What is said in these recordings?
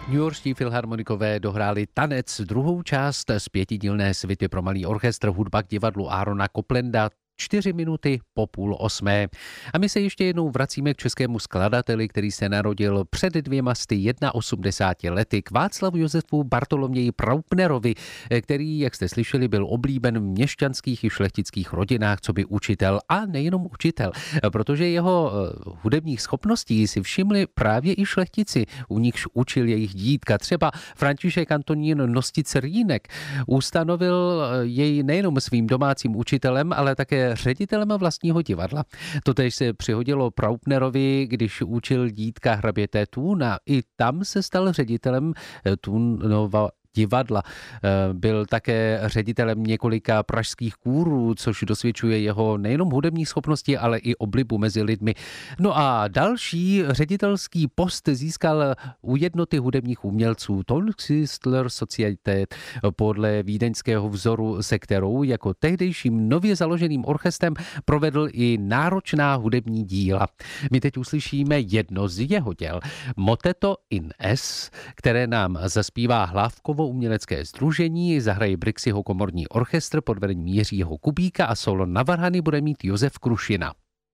Newyorští filharmonikové dohráli Tanec, druhou část z 5dílné svity pro malý orchestr, hudba k divadlu Aarona Coplanda, 4 minuty po 7:30. A my se ještě jednou vracíme k českému skladateli, který se narodil před 281 lety, k Václavu Josefu Bartoloměji Praupnerovi, který, jak jste slyšeli, byl oblíben v měšťanských i šlechtických rodinách coby učitel a nejenom učitel, protože jeho hudebních schopností si všimli právě i šlechtici, u nichž učil jejich dítka. Třeba František Antonín Nostice-Rýnek ustanovil jej nejenom svým domácím učitelem, ale také ředitelem vlastního divadla. Totéž se přihodilo Praupnerovi, když učil dítka hraběté Thúna. I tam se stal ředitelem Thúnova divadla. Byl také ředitelem několika pražských kůrů, což dosvědčuje jeho nejenom hudební schopnosti, ale i oblibu mezi lidmi. No a další ředitelský post získal u jednoty hudebních umělců Tonkünstler Societät podle vídeňského vzoru, se kterou jako tehdejším nově založeným orchestrem provedl i náročná hudební díla. My teď uslyšíme jedno z jeho děl, Moteto in S, které nám zaspívá Hlávkovo umělecké sdružení, zahraje Brixyho komorní orchestr pod vedením Jiřího Kubíka a solo na varhany bude mít Josef Krušina.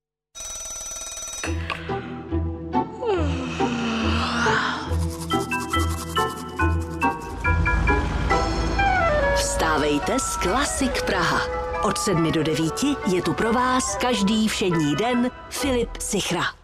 Vstávejte s Klasik Praha. Od 7 do 9 je tu pro vás každý všední den Filip Sichra.